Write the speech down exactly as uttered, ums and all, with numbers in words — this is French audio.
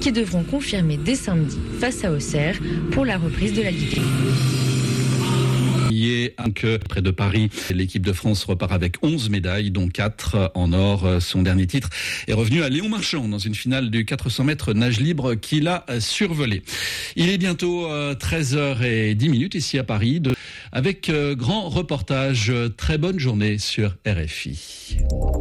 qui devront confirmer dès samedi face à Auxerre pour la reprise de la Ligue. Hier, près de Paris, l'équipe de France repart avec onze médailles, dont quatre en or. Son dernier titre est revenu à Léon Marchand dans une finale du quatre cents mètres nage libre qu'il a survolé. Il est bientôt treize heures dix ici à Paris, avec grand reportage. Très bonne journée sur R F I.